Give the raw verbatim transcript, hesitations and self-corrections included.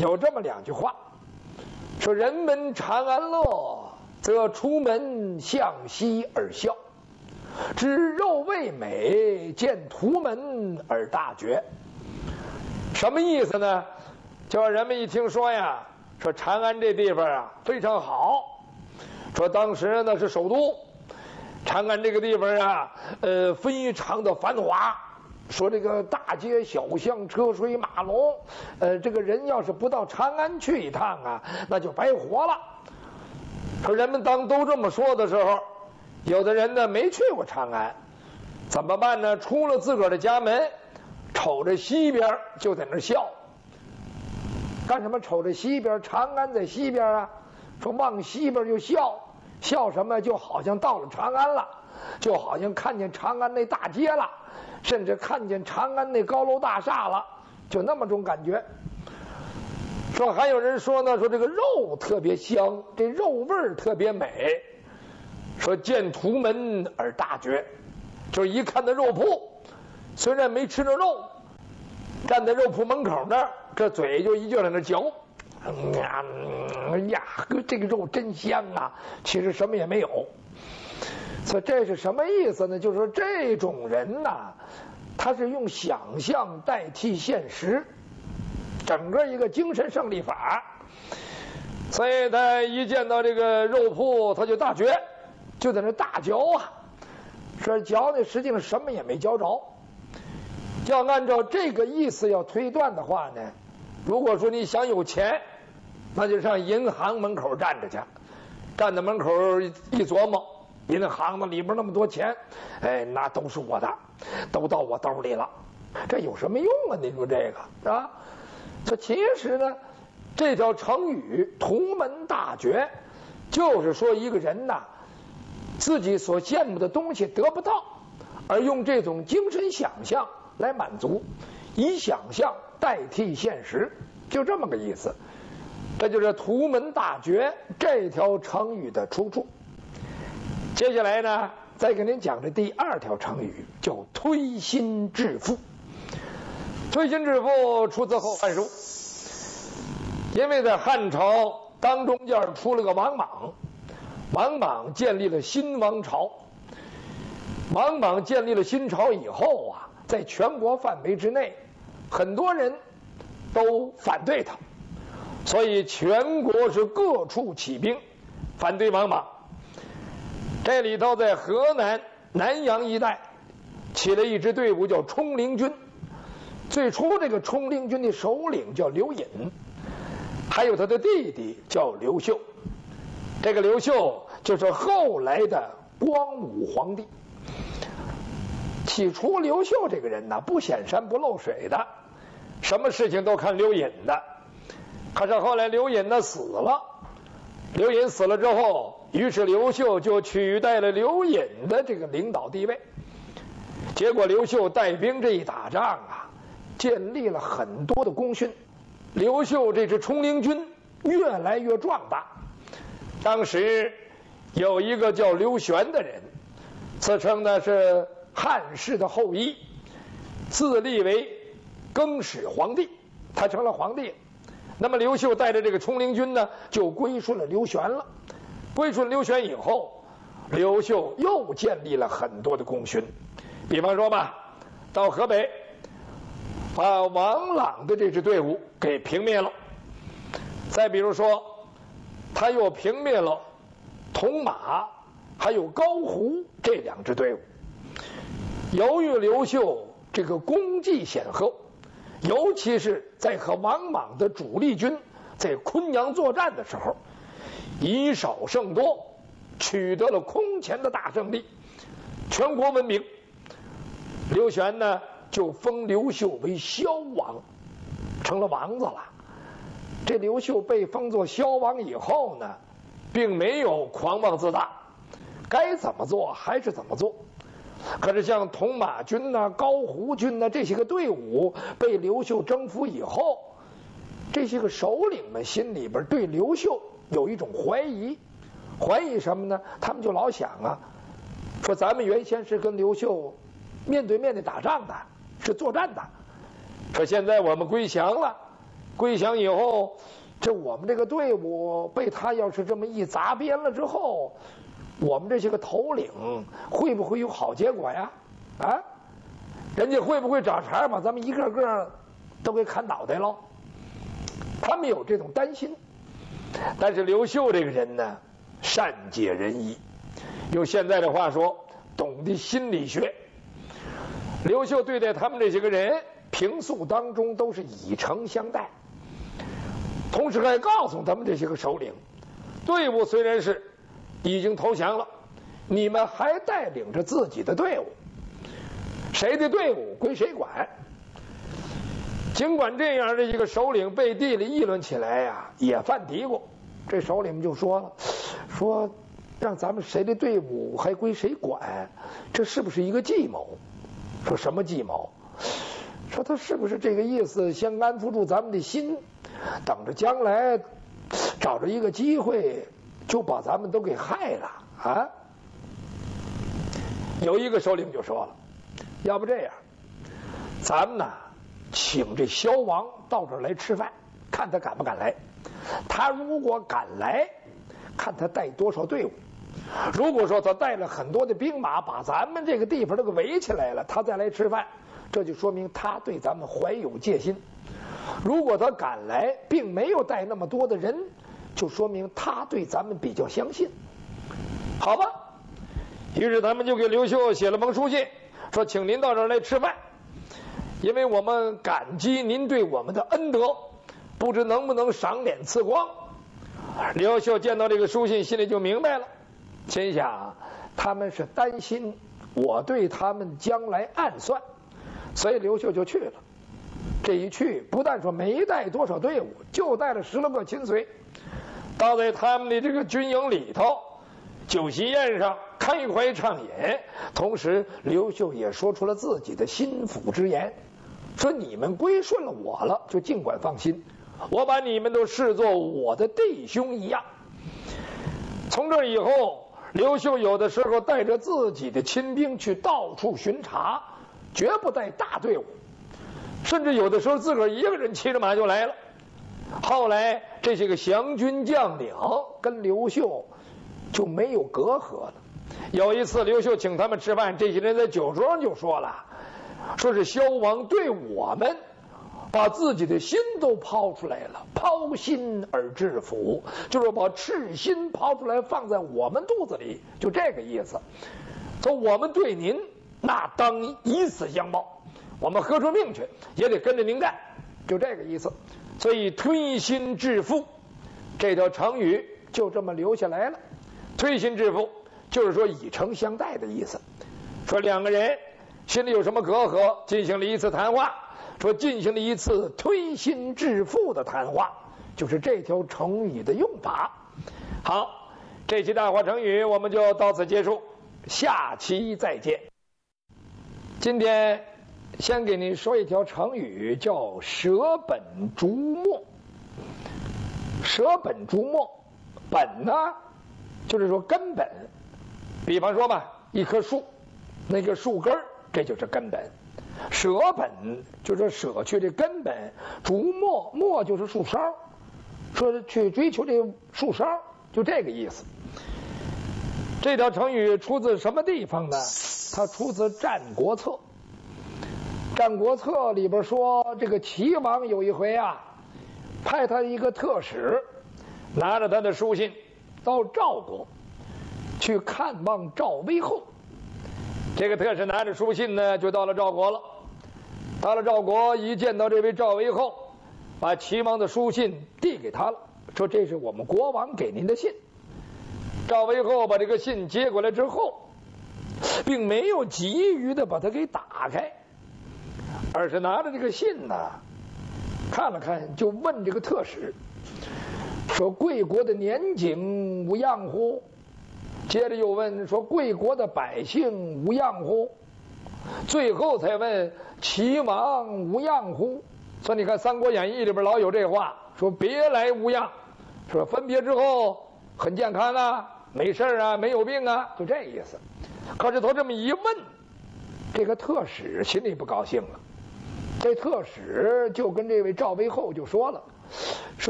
有这么两句话，说人们长安乐，则出门向西而笑，知肉味美，见图门而大绝。什么意思呢？就是人们一听说呀，说长安这地方啊非常好，说当时呢是首都，长安这个地方啊，呃，非常的繁华。说这个大街小巷车水马龙，呃，这个人要是不到长安去一趟啊，那就白活了。说人们当都这么说的时候，有的人呢没去过长安，怎么办呢？出了自个儿的家门，瞅着西边就在那笑。干什么？瞅着西边，长安在西边啊。说往西边就笑，笑什么？就好像到了长安了，就好像看见长安那大街了。甚至看见长安那高楼大厦了，就那么种感觉。说还有人说呢，说这个肉特别香，这肉味儿特别美。说见图门而大绝，就是一看那肉铺，虽然没吃着肉，站在肉铺门口那儿，这嘴就一就在那嚼。嗯呀，嗯呀，这个肉真香啊！其实什么也没有。所以这是什么意思呢？就是说这种人呐，他是用想象代替现实，整个一个精神胜利法。所以他一见到这个肉铺，他就大绝，就在那大嚼啊。说嚼呢，实际上什么也没嚼着。要按照这个意思要推断的话呢，如果说你想有钱，那就上银行门口站着去，站在门口一琢磨。银行的里边那么多钱，哎，那都是我的，都到我兜里了，这有什么用啊？你说这个啊？这其实呢，这条成语“图门大绝”，就是说一个人呐，自己所羡慕的东西得不到，而用这种精神想象来满足，以想象代替现实，就这么个意思。这就是“图门大绝”这条成语的出处。接下来呢，再给您讲这第二条成语，叫推心置腹。推心置腹出自《后汉书》，因为在汉朝当中间出了个王莽，王莽建立了新王朝。王莽建立了新朝以后啊，在全国范围之内，很多人都反对他，所以全国是各处起兵反对王莽。这里头在河南南阳一带起了一支队伍，叫冲灵军。最初这个冲灵军的首领叫刘隐，还有他的弟弟叫刘秀。这个刘秀就是后来的光武皇帝。起初刘秀这个人呢，不显山不漏水的，什么事情都看刘隐的。可是后来刘隐呢死了，刘隐死了之后，于是刘秀就取代了刘隐的这个领导地位。结果刘秀带兵这一打仗啊，建立了很多的功勋。刘秀这支冲灵军越来越壮大。当时有一个叫刘玄的人，自称呢是汉室的后裔，自立为更始皇帝，他成了皇帝。那么刘秀带着这个冲灵军呢，就归顺了刘玄了。归顺刘玄以后，刘秀又建立了很多的功勋。比方说吧，到河北把王朗的这支队伍给平灭了。再比如说，他又平灭了铜马还有高胡这两支队伍。由于刘秀这个功绩显赫，尤其是在和王莽的主力军在昆阳作战的时候，以少胜多，取得了空前的大胜利，全国闻名。刘玄呢就封刘秀为萧王，成了王子了。这刘秀被封作萧王以后呢，并没有狂妄自大，该怎么做还是怎么做。可是像铜马军呐、高胡军呐这些个队伍被刘秀征服以后，这些个首领们心里边对刘秀有一种怀疑。怀疑什么呢？他们就老想啊，说咱们原先是跟刘秀面对面的打仗的，是作战的，说现在我们归降了， 归降以后，这我们这个队伍被他要是这么一砸边了之后，我们这些个头领会不会有好结果呀？啊，人家会不会找茬把咱们一个个都给砍脑袋了？他们有这种担心。但是刘秀这个人呢，善解人意，用现在的话说，懂得心理学。刘秀对待他们这些个人，平素当中都是以诚相待，同时还告诉他们这些个首领，队伍虽然是已经投降了，你们还带领着自己的队伍，谁的队伍归谁管。尽管这样，这几个首领背地里议论起来呀，也犯嘀咕。这首领们就说了，说让咱们谁的队伍还归谁管，这是不是一个计谋？说什么计谋？说他是不是这个意思，先安抚住咱们的心，等着将来找着一个机会就把咱们都给害了啊？有一个首领就说了，要不这样，咱们呢请这萧王到这儿来吃饭，看他敢不敢来。他如果敢来，看他带多少队伍。如果说他带了很多的兵马，把咱们这个地方都给围起来了，他再来吃饭，这就说明他对咱们怀有戒心。如果他敢来，并没有带那么多的人，就说明他对咱们比较相信。好吧，于是他们就给刘秀写了封书信，说请您到这儿来吃饭，因为我们感激您对我们的恩德，不知能不能赏脸赐光。刘秀见到这个书信，心里就明白了，心想他们是担心我对他们将来暗算，所以刘秀就去了。这一去，不但说没带多少队伍，就带了十来个亲随，到在他们的这个军营里头，酒席宴上开怀畅饮。同时，刘秀也说出了自己的心腹之言，说你们归顺了我了，就尽管放心，我把你们都视作我的弟兄一样。从这以后，刘秀有的时候带着自己的亲兵去到处巡查，绝不带大队伍，甚至有的时候自个儿一个人骑着马就来了。后来这些个降军将领跟刘秀就没有隔阂了。有一次刘秀请他们吃饭，这些人在酒桌上就说了，说是萧王对我们把自己的心都抛出来了，抛心而致腹，就是把赤心抛出来放在我们肚子里，就这个意思。说我们对您那当以死相报，我们豁出命去也得跟着您干，就这个意思。所以推心置腹这条成语就这么留下来了。推心置腹就是说以诚相待的意思，说两个人心里有什么隔阂，进行了一次谈话，说进行了一次推心置腹的谈话，就是这条成语的用法。好，这期大话成语我们就到此结束，下期再见。今天先给您说一条成语，叫舍本逐末。舍本逐末，本呢就是说根本，比方说吧，一棵树，那个树根这就是根本。舍本就是舍去这根本，逐末，末就是树梢，说去追求这树梢，就这个意思。这条成语出自什么地方呢？它出自《战国策》。《战国策》里边说，这个齐王有一回啊，派他一个特使，拿着他的书信到赵国去看望赵威后。这个特使拿着书信呢，就到了赵国了。到了赵国，一见到这位赵威后，把齐王的书信递给他了，说这是我们国王给您的信。赵威后把这个信接过来之后，并没有急于的把它给打开，而是拿着这个信呢，看了看，就问这个特使说：“贵国的年景无恙乎？”接着又问说：“贵国的百姓无恙乎？”最后才问：“齐王无恙乎？”所以你看《三国演义》里边老有这话，说别来无恙，说分别之后很健康啊，没事啊，没有病啊，就这意思。可是他这么一问，这个特使心里不高兴了。这特使就跟这位赵威后就说了， 说